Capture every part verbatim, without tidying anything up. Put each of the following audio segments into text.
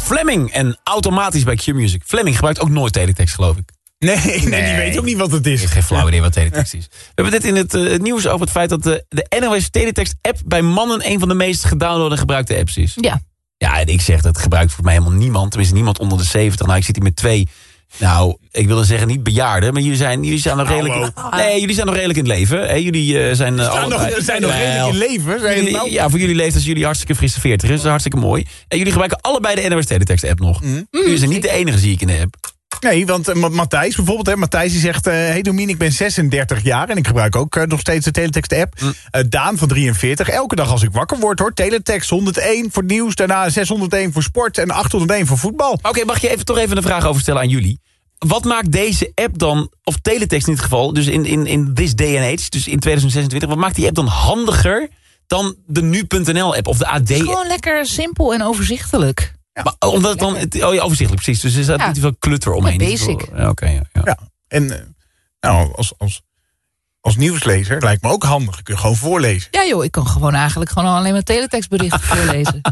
Fleming en automatisch bij Q-Music. Fleming gebruikt ook nooit teletext, geloof ik. Nee, nee, nee, die weet ook niet wat het is. Ik heb geen flauw idee wat teletext is. We hebben dit in het, uh, het nieuws over het feit dat de, de N O S Teletext-app bij mannen een van de meest gedownloade en gebruikte apps is. Ja. Ja, en ik zeg dat gebruikt voor mij helemaal niemand. Tenminste, niemand onder de zeventig. Nou, ik zit hier met twee... Nou, ik wilde zeggen niet bejaarden, maar jullie zijn, jullie zijn nog redelijk... Nee, jullie zijn nog redelijk in het leven. Hè? Jullie uh, zijn... Uh, staan nog, zijn nog redelijk in leven. Zijn jullie, nou? Ja, voor jullie leeftijd zijn jullie hartstikke frisse veertig. Dat is hartstikke mooi. En jullie gebruiken allebei de N O S Teletext-app nog. Mm. Jullie zijn niet de enige, zie ik in de app. Nee, want uh, Matthijs bijvoorbeeld, hè, Matthijs die zegt... Uh, hey Domien, ik ben zesendertig jaar en ik gebruik ook uh, nog steeds de Teletext-app. Mm. Uh, Daan van drieënveertig, elke dag als ik wakker word hoor... Teletext honderdéén voor nieuws, daarna zeshonderdéén voor sport... en achthonderdéén voor voetbal. Oké, okay, mag je even toch even een vraag over stellen aan jullie? Wat maakt deze app dan, of teletext in dit geval... dus in, in, in this day and age, dus in tweeduizend zesentwintig... wat maakt die app dan handiger dan de nu punt n l app of de A D-app? Het is gewoon lekker simpel en overzichtelijk. Ja. Maar omdat het dan, oh ja, overzichtelijk, precies. Dus er staat ja. niet te veel klutter omheen. Ja, basic. Ja, oké. Okay, ja, ja. ja, en uh, nou, als, als, als nieuwslezer lijkt me ook handig. Je kunt gewoon voorlezen. Ja joh, ik kan gewoon eigenlijk gewoon alleen maar teletextberichten voorlezen.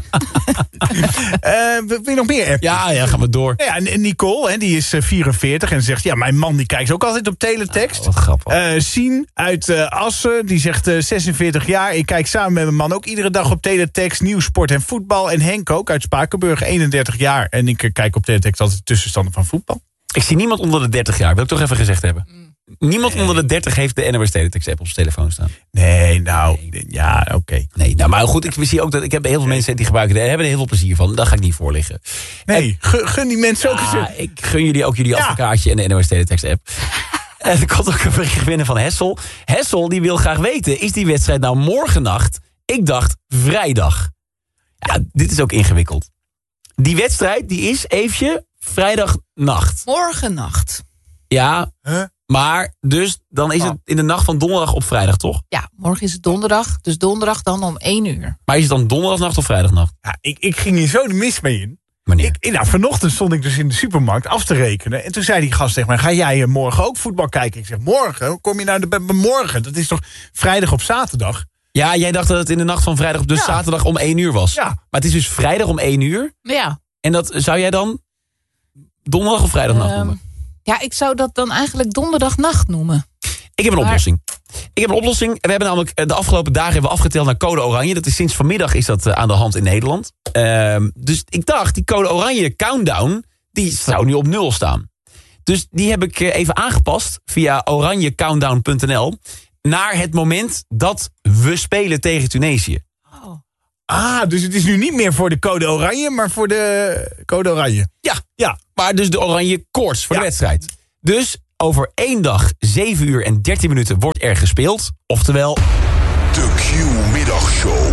uh, wil je nog meer apps? Ja, ja, gaan we door. Ja, en Nicole, hè, die is vierenveertig en zegt... ja, mijn man die kijkt ook altijd op teletext. Oh, wat grappig. Uh, Sien uit uh, Assen, die zegt uh, zesenveertig jaar... ik kijk samen met mijn man ook iedere dag op teletext... nieuws, sport en voetbal. En Henk ook uit Spakenburg, eenendertig jaar. En ik uh, kijk op teletext altijd de tussenstanden van voetbal. Ik zie niemand onder de dertig jaar, wil ik toch even gezegd hebben. Mm. Niemand nee. onder de dertig heeft de N O S Teletext app op zijn telefoon staan. Nee, nou, nee. ja, oké. Okay. Nee, nou, maar goed, ik zie ook dat ik heb heel veel nee. mensen die gebruiken, die hebben er heel veel plezier van. Daar ga ik niet voor liggen. Nee, en, gun die mensen ook eens. Ja, ik gun jullie ook jullie ja. advocaatje en de N O S Teletext app. En er komt ook een bericht binnen van Hessel. Hessel, die wil graag weten, is die wedstrijd nou morgennacht? Ik dacht vrijdag. Ja, dit is ook ingewikkeld. Die wedstrijd, die is eventje vrijdagnacht. Morgennacht. Ja, huh? Maar dus dan is oh. het in de nacht van donderdag op vrijdag, toch? Ja, morgen is het donderdag. Dus donderdag dan om één uur. Maar is het dan donderdagnacht of vrijdagnacht? Ja, ik, ik ging hier zo de mis mee in. Wanneer? Ik, nou, vanochtend stond ik dus in de supermarkt af te rekenen. En toen zei die gast tegen mij, ga jij morgen ook voetbal kijken? Ik zeg, morgen? Hoe kom je nou de, morgen? Dat is toch vrijdag op zaterdag? Ja, jij dacht dat het in de nacht van vrijdag op dus ja. zaterdag om één uur was. Ja. Maar het is dus vrijdag om één uur. Ja. En dat zou jij dan donderdag of vrijdagnacht uh, noemen? Ja, ik zou dat dan eigenlijk donderdagnacht noemen. Ik heb een maar... oplossing. Ik heb een oplossing. We hebben namelijk de afgelopen dagen hebben we afgeteld naar code oranje. Dat is sinds vanmiddag is dat aan de hand in Nederland. Uh, dus ik dacht, die code oranje countdown, die zou nu op nul staan. Dus die heb ik even aangepast via oranje countdown punt n l naar het moment dat we spelen tegen Tunesië. Oh. Ah, dus het is nu niet meer voor de code oranje, maar voor de code oranje. Ja, ja, maar dus de oranje koorts voor ja. de wedstrijd. Dus over één dag, zeven uur en dertien minuten wordt er gespeeld. Oftewel... De Q-middagshow.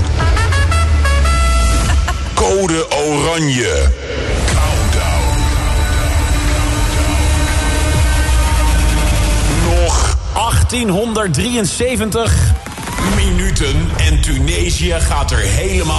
Code oranje. Countdown. Nog achttienhonderddrieënzeventig minuten en Tunesië gaat er helemaal